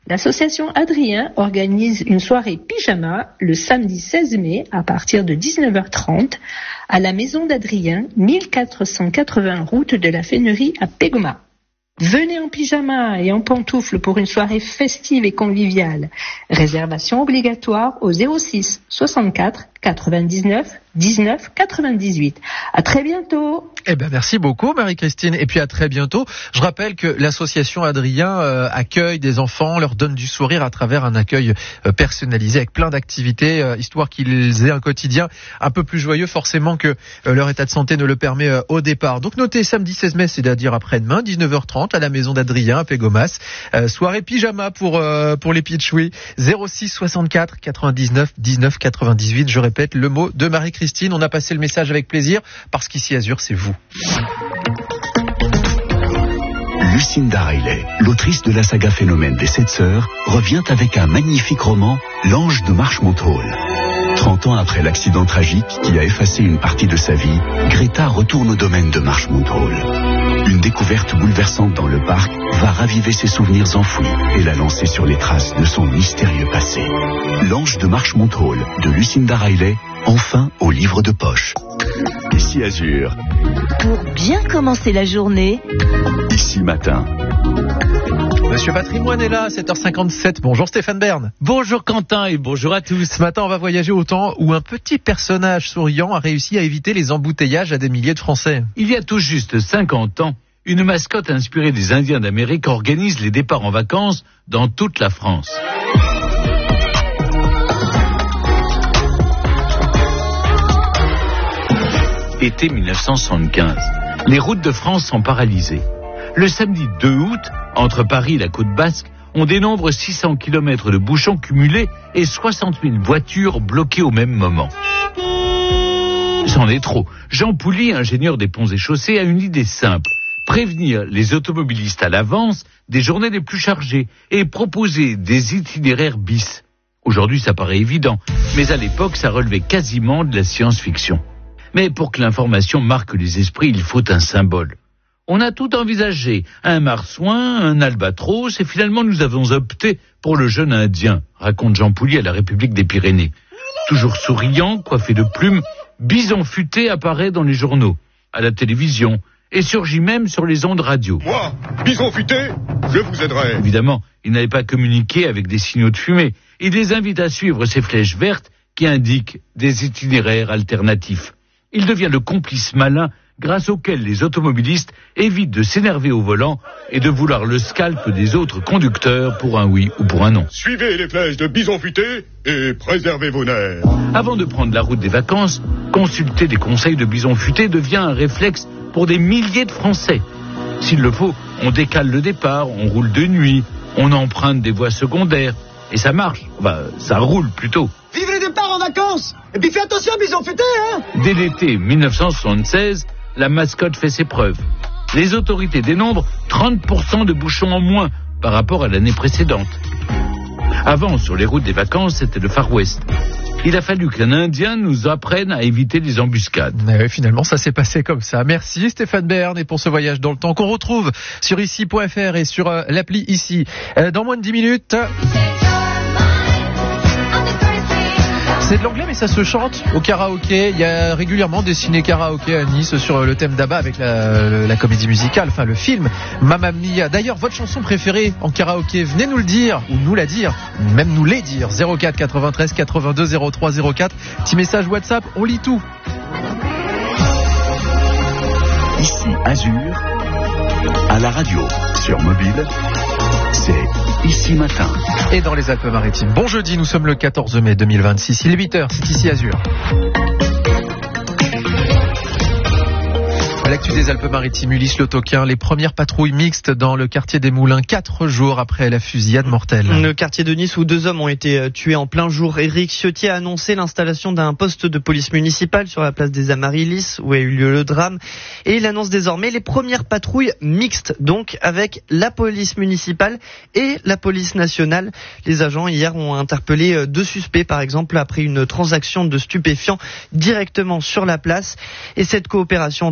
L'association Adrien organise une soirée pyjama le samedi 16 mai à partir de 19h30 à la maison d'Adrien, 1480 route de la Fennerie à Pégoma. Venez en pyjama et en pantoufles pour une soirée festive et conviviale. Réservation obligatoire au 06 64 99 19 98. À très bientôt. Eh ben merci beaucoup Marie-Christine et puis à très bientôt. Je rappelle que l'association Adrien accueille des enfants, leur donne du sourire à travers un accueil personnalisé avec plein d'activités, histoire qu'ils aient un quotidien un peu plus joyeux forcément que leur état de santé ne le permet au départ. Donc notez samedi 16 mai, c'est-à-dire après-demain, 19h30 à la maison d'Adrien à Pégomas. Soirée pyjama pour les Pitchouis. 06 64 99 19 98. Je répète le mot de Marie-Christine. On a passé le message avec plaisir parce qu'ici Azur, c'est vous. Lucinda Riley, l'autrice de la saga Phénomène des 7 sœurs, revient avec un magnifique roman, L'Ange de Marchmont Hall. 30 ans après l'accident tragique qui a effacé une partie de sa vie, Greta retourne au domaine de Marchmont Hall. Une découverte bouleversante dans le parc va raviver ses souvenirs enfouis et la lancer sur les traces de son mystérieux passé. L'Ange de Marchmont Hall de Lucinda Riley, enfin au livre de poche. Ici Azur. Pour bien commencer la journée. Ici Matin. Monsieur Patrimoine est là à 7h57. Bonjour Stéphane Bern. Bonjour Quentin et bonjour à tous. Ce matin, on va voyager au temps où un petit personnage souriant a réussi à éviter les embouteillages à des milliers de Français. Il y a tout juste 50 ans, une mascotte inspirée des Indiens d'Amérique organise les départs en vacances dans toute la France. Été 1975. Les routes de France sont paralysées. Le samedi 2 août, entre Paris et la côte basque, on dénombre 600 km de bouchons cumulés et 60 000 voitures bloquées au même moment. C'en est trop. Jean Pouly, ingénieur des ponts et chaussées, a une idée simple. Prévenir les automobilistes à l'avance des journées les plus chargées et proposer des itinéraires bis. Aujourd'hui, ça paraît évident, mais à l'époque, ça relevait quasiment de la science-fiction. Mais pour que l'information marque les esprits, il faut un symbole. On a tout envisagé, un marsouin, un albatros, et finalement nous avons opté pour le jeune Indien, raconte Jean Pouly à la République des Pyrénées. Toujours souriant, coiffé de plumes, Bison Futé apparaît dans les journaux, à la télévision, et surgit même sur les ondes radio. Moi, Bison Futé, je vous aiderai. Évidemment, il n'avait pas communiqué avec des signaux de fumée. Il les invite à suivre ces flèches vertes qui indiquent des itinéraires alternatifs. Il devient le complice malin grâce auquel les automobilistes évitent de s'énerver au volant et de vouloir le scalp des autres conducteurs pour un oui ou pour un non. Suivez les flèches de Bison Futé et préservez vos nerfs. Avant de prendre la route des vacances, consulter les conseils de Bison Futé devient un réflexe pour des milliers de Français. S'il le faut, on décale le départ, on roule de nuit, on emprunte des voies secondaires. Et ça marche, ça roule plutôt. Vive les départs en vacances! Et puis fais attention, Bison Futé, hein! Dès l'été 1976, la mascotte fait ses preuves. Les autorités dénombrent 30% de bouchons en moins par rapport à l'année précédente. Avant, sur les routes des vacances, c'était le Far West. Il a fallu qu'un Indien nous apprenne à éviter les embuscades. Oui, finalement, ça s'est passé comme ça. Merci Stéphane Bern et pour ce voyage dans le temps qu'on retrouve sur ici.fr et sur l'appli ici. Dans moins de 10 minutes... C'est de l'anglais, mais ça se chante au karaoké. Il y a régulièrement des ciné-karaoké à Nice sur le thème d'Abba avec la comédie musicale, enfin le film Mamma Mia. D'ailleurs, votre chanson préférée en karaoké, venez nous le dire, ou nous la dire, même nous les dire. 04 93 82 03 04. Petit message WhatsApp, on lit tout. Ici Azur, à la radio, sur mobile, c'est Ici Matin. Et dans les Alpes-Maritimes. Bon jeudi, nous sommes le 14 mai 2026. Il est 8h, c'est ici Azur. À l'actu des Alpes-Maritimes, Ulysse Le Toquin, les premières patrouilles mixtes dans le quartier des Moulins, 4 jours après la fusillade mortelle. Le quartier de Nice où 2 hommes ont été tués en plein jour. Éric Ciotti a annoncé l'installation d'un poste de police municipale sur la place des Amaryllis où a eu lieu le drame. Et il annonce désormais les premières patrouilles mixtes, donc avec la police municipale et la police nationale. Les agents hier ont interpellé 2 suspects par exemple après une transaction de stupéfiants directement sur la place. Et cette coopération entre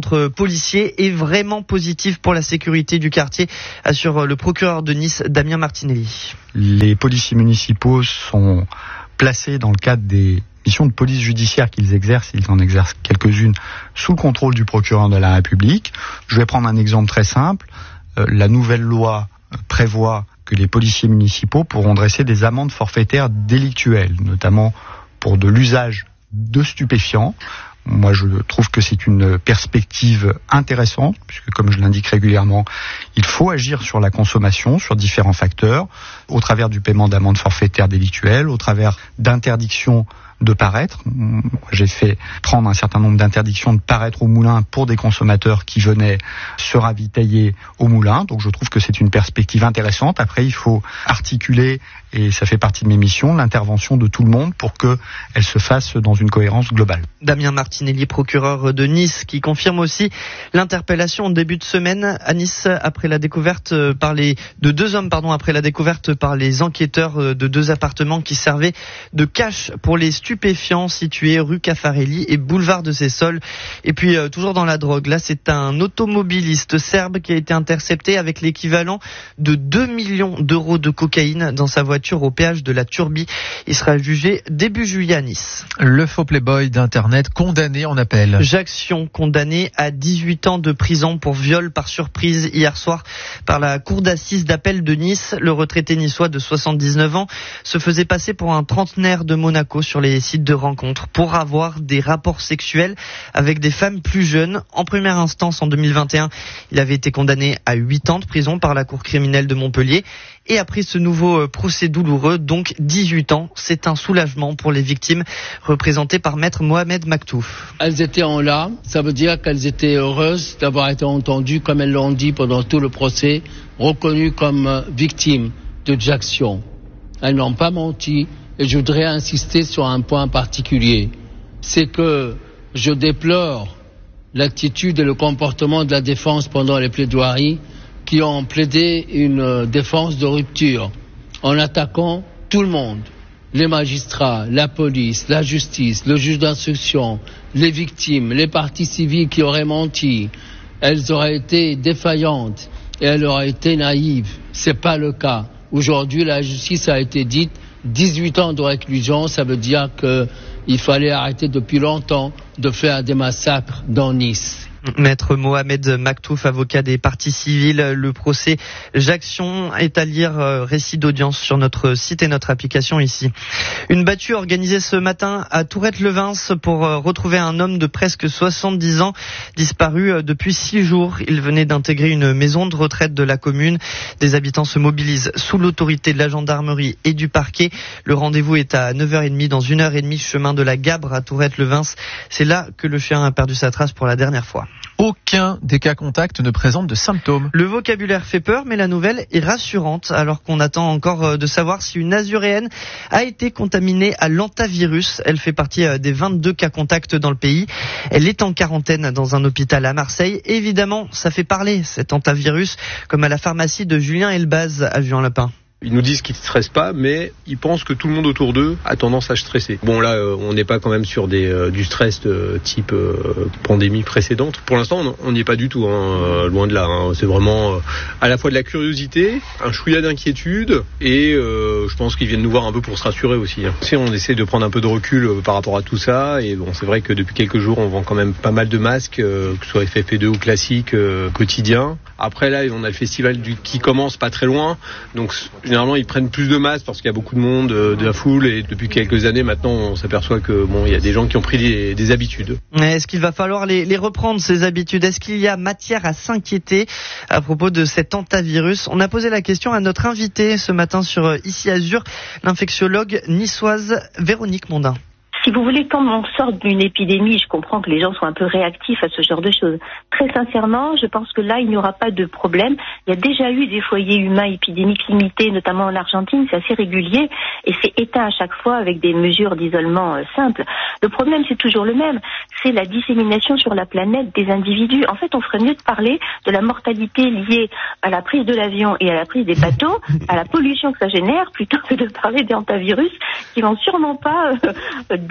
policiers est vraiment positive pour la sécurité du quartier, assure le procureur de Nice, Damien Martinelli. Les policiers municipaux sont placés dans le cadre des missions de police judiciaire qu'ils exercent. Ils en exercent quelques-unes sous le contrôle du procureur de la République. Je vais prendre un exemple très simple. La nouvelle loi prévoit que les policiers municipaux pourront dresser des amendes forfaitaires délictuelles, notamment pour de l'usage de stupéfiants. Moi, je trouve que c'est une perspective intéressante, puisque comme je l'indique régulièrement, il faut agir sur la consommation, sur différents facteurs, au travers du paiement d'amendes forfaitaires délictuelles, au travers d'interdictions de paraître. J'ai fait prendre un certain nombre d'interdictions de paraître au moulin pour des consommateurs qui venaient se ravitailler au moulin. Donc je trouve que c'est une perspective intéressante. Après, il faut articuler, et ça fait partie de mes missions, l'intervention de tout le monde pour qu'elle se fasse dans une cohérence globale. Damien Martinelli, procureur de Nice, qui confirme aussi l'interpellation en début de semaine à Nice après la découverte de deux hommes après la découverte par les enquêteurs de deux appartements qui servaient de cache pour les stupéfiants situés rue Caffarelli et boulevard de Sessol. Et puis toujours dans la drogue, là c'est un automobiliste serbe qui a été intercepté avec l'équivalent de 2 millions d'euros de cocaïne dans sa voiture au péage de la Turbie. Il sera jugé début juillet à Nice. Le faux playboy d'internet condamné en appel. Jacques Sion, condamné à 18 ans de prison pour viol par surprise hier soir par la cour d'assises d'appel de Nice. Le retraité niçois de 79 ans se faisait passer pour un trentenaire de Monaco sur les sites de rencontres pour avoir des rapports sexuels avec des femmes plus jeunes. En première instance, en 2021, il avait été condamné à 8 ans de prison par la cour criminelle de Montpellier. Et après ce nouveau procès douloureux, donc 18 ans, c'est un soulagement pour les victimes représentées par maître Mohamed Maktouf. Elles étaient en larmes, ça veut dire qu'elles étaient heureuses d'avoir été entendues, comme elles l'ont dit pendant tout le procès, reconnues comme victimes de Jacques Sion. Elles n'ont pas menti. Et je voudrais insister sur un point particulier, c'est que je déplore l'attitude et le comportement de la défense pendant les plaidoiries qui ont plaidé une défense de rupture en attaquant tout le monde, les magistrats, la police, la justice, le juge d'instruction, les victimes, les parties civiles qui auraient menti. Elles auraient été défaillantes et elles auraient été naïves. C'est pas le cas. Aujourd'hui, la justice a été dite 18 ans de réclusion, ça veut dire qu'il fallait arrêter depuis longtemps de faire des massacres dans Nice. Maître Mohamed Maktouf, avocat des parties civiles, le procès Jacques Sion est à lire, récit d'audience sur notre site et notre application ici. Une battue organisée ce matin à Tourette-Levins pour retrouver un homme de presque 70 ans disparu depuis 6 jours. Il venait d'intégrer une maison de retraite de la commune. Des habitants se mobilisent sous l'autorité de la gendarmerie et du parquet. Le rendez-vous est à 9h30 dans 1h30 chemin de la Gabre à Tourette-Levins. C'est là que le chien a perdu sa trace pour la dernière fois. Aucun des cas contacts ne présente de symptômes. Le vocabulaire fait peur, mais la nouvelle est rassurante, alors qu'on attend encore de savoir si une Azuréenne a été contaminée à l'antavirus. Elle fait partie des 22 cas contacts dans le pays. Elle est en quarantaine dans un hôpital à Marseille. Et évidemment, ça fait parler, cet antavirus, comme à la pharmacie de Julien Elbaz à Juan-Lapin. Ils nous disent qu'ils ne stressent pas, mais ils pensent que tout le monde autour d'eux a tendance à stresser. Bon là, on n'est pas quand même sur du stress de type pandémie précédente. Pour l'instant, on n'y est pas du tout, loin de là. C'est vraiment à la fois de la curiosité, un chouïa d'inquiétude, et je pense qu'ils viennent nous voir un peu pour se rassurer aussi. On essaie de prendre un peu de recul par rapport à tout ça, et bon, c'est vrai que depuis quelques jours, on vend quand même pas mal de masques, que ce soit FFP2 ou classique, quotidien. Après là, on a le festival qui commence pas très loin, donc généralement ils prennent plus de masques parce qu'il y a beaucoup de monde, de la foule, et depuis quelques années maintenant on s'aperçoit que il y a des gens qui ont pris des habitudes. Est-ce qu'il va falloir les reprendre, ces habitudes? Est-ce qu'il y a matière à s'inquiéter à propos de cet antavirus? On a posé la question à notre invitée ce matin sur Ici Azur, l'infectiologue niçoise Véronique Mondin. Si vous voulez, quand on sort d'une épidémie, je comprends que les gens soient un peu réactifs à ce genre de choses. Très sincèrement, je pense que là, il n'y aura pas de problème. Il y a déjà eu des foyers humains épidémiques limités, notamment en Argentine, c'est assez régulier, et c'est éteint à chaque fois avec des mesures d'isolement simples. Le problème, c'est toujours le même, c'est la dissémination sur la planète des individus. En fait, on ferait mieux de parler de la mortalité liée à la prise de l'avion et à la prise des bateaux, à la pollution que ça génère, plutôt que de parler des hantavirus qui vont sûrement pas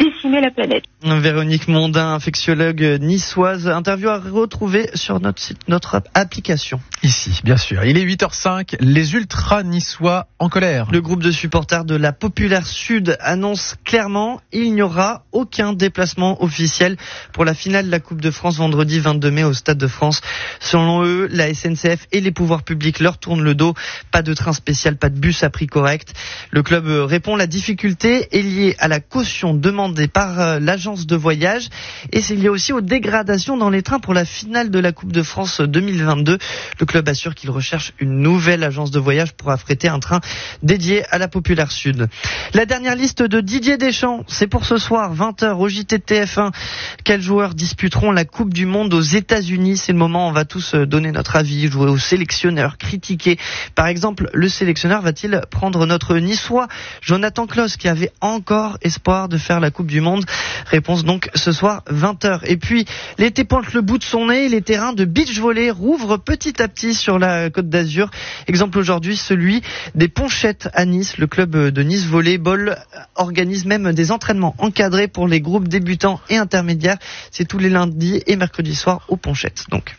décimer la planète. Véronique Mondin, infectiologue niçoise, interview à retrouver sur notre site, notre application. Ici, bien sûr. Il est 8h05, les ultras niçois en colère. Le groupe de supporters de la Populaire Sud annonce clairement il n'y aura aucun déplacement officiel pour la finale de la Coupe de France vendredi 22 mai au Stade de France. Selon eux, la SNCF et les pouvoirs publics leur tournent le dos. Pas de train spécial, pas de bus à prix correct. Le club répond la difficulté est liée à la caution demandée par l'agence de voyage et c'est lié aussi aux dégradations dans les trains pour la finale de la Coupe de France 2022. Le club assure qu'il recherche une nouvelle agence de voyage pour affréter un train dédié à la Populaire Sud. La dernière liste de Didier Deschamps, c'est pour ce soir, 20h au JT de TF1. Quels joueurs disputeront la Coupe du Monde aux États-Unis? C'est le moment, on va tous donner notre avis, jouer au sélectionneur, critiquer. Par exemple, le sélectionneur va-t-il prendre notre niçois Jonathan Klaus qui avait encore espoir de faire la Coupe du Monde? Réponse donc ce soir 20h. Et puis l'été pointe le bout de son nez, les terrains de beach volley rouvrent petit à petit sur la Côte d'Azur. Exemple aujourd'hui celui des Ponchettes à Nice. Le club de Nice Volleyball organise même des entraînements encadrés pour les groupes débutants et intermédiaires. C'est tous les lundis et mercredis soirs aux Ponchettes. Donc.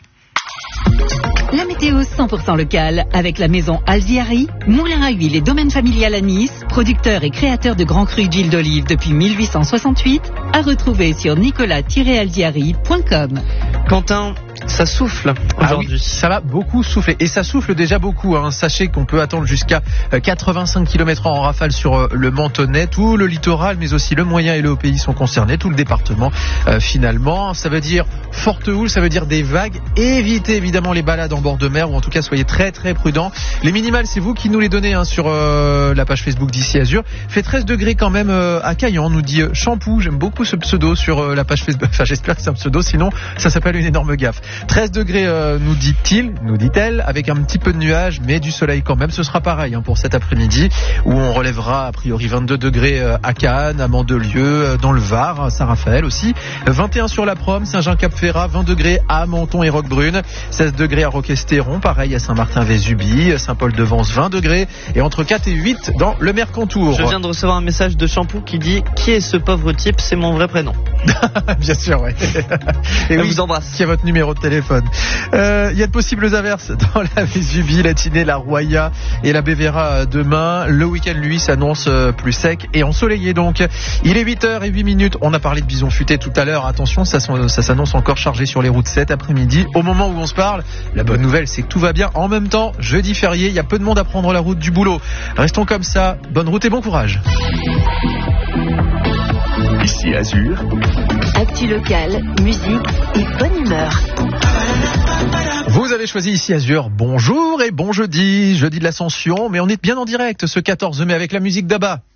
La météo 100% locale avec la maison Alziari, moulin à huile et domaine familial à Nice, producteur et créateur de grands crus d'huile d'olive depuis 1868, à retrouver sur nicolas-alziari.com. Quentin, ça souffle aujourd'hui. Ah oui, ça va beaucoup souffler et ça souffle déjà beaucoup. Sachez qu'on peut attendre jusqu'à 85 km/h en rafale sur le Mentonnet. Tout le littoral, mais aussi le Moyen et le Haut-Pays sont concernés. Tout le département finalement. Ça veut dire forte houle, ça veut dire des vagues. Évitez évidemment les balades en bord de mer ou en tout cas soyez très très prudents. Les minimales, c'est vous qui nous les donnez sur la page Facebook d'Ici Azur. Fait 13 degrés quand même à Caillan, nous dit Shampoo. J'aime beaucoup ce pseudo sur la page Facebook. Enfin, j'espère que c'est un pseudo, sinon ça s'appelle une énorme gaffe. 13 degrés nous dit-elle, avec un petit peu de nuages, mais du soleil quand même. Ce sera pareil pour cet après-midi, où on relèvera a priori 22 degrés à Cannes, à Mandelieu, dans le Var, Saint-Raphaël aussi. 21 sur la Prom, Saint-Jean-Cap-Ferrat, 20 degrés à Menton et Roquebrune, 16 degrés à Roquestéron, pareil à Saint-Martin-Vésubie, Saint-Paul-de-Vence, 20 degrés, et entre 4 et 8 dans le Mercantour. Je viens de recevoir un message de Shampoo qui dit « Qui est ce pauvre type ? C'est mon vrai prénom. » Bien sûr, ouais. Et oui, vous embrasse. Qui a votre numéro de téléphone. Il y a de possibles averses dans la Vésubie, la Tinée, la Roya et la Bévéra demain. Le week-end, lui, s'annonce plus sec et ensoleillé donc. Il est 8h08. On a parlé de bison futé tout à l'heure. Attention, ça s'annonce encore chargé sur les routes cet après-midi. Au moment où on se parle, la bonne nouvelle, c'est que tout va bien. En même temps, jeudi férié, il y a peu de monde à prendre la route du boulot. Restons comme ça. Bonne route et bon courage. Ici Azur. Actu locale, musique et bonne humeur. Vous avez choisi Ici Azur. Bonjour et bon jeudi de l'Ascension, mais on est bien en direct ce 14 mai avec la musique d'Abba.